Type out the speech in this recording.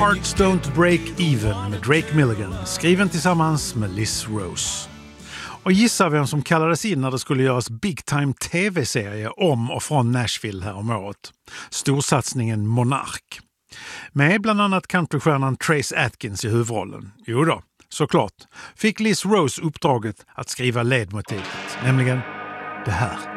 Hearts Don't Break Even med Drake Milligan, skriven tillsammans med Liz Rose. Och gissa vem som kallades in när det skulle göras Big Time TV-serie om och från Nashville här om året. Storsatsningen Monark. Med bland annat countrystjärnan Trace Atkins i huvudrollen. Jo då, såklart. Fick Liz Rose uppdraget att skriva ledmotivet, nämligen det här.